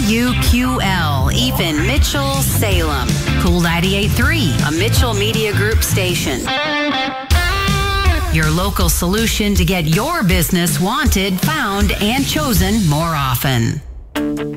WQL, Ethan Mitchell, Salem. Cool 98.3, a Mitchell Media Group station. Your local solution to get your business wanted, found, and chosen more often.